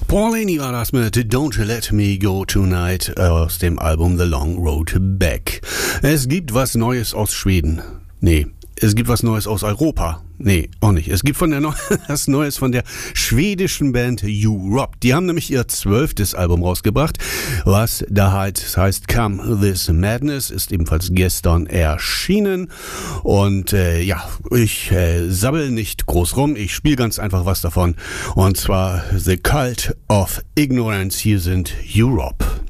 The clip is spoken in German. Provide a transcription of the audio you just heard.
Paul Aney war das mit Don't Let Me Go Tonight aus dem Album The Long Road Back. Es gibt was Neues aus Schweden. Nee. Es gibt was Neues aus Europa. Nee, auch nicht. Es gibt was Neues von der schwedischen Band Europe. Die haben nämlich ihr 12. Album rausgebracht, was da heißt Come This Madness, ist ebenfalls gestern erschienen. Und ich sabbel nicht groß rum, ich spiele ganz einfach was davon. Und zwar The Cult of Ignorance. Hier sind Europe.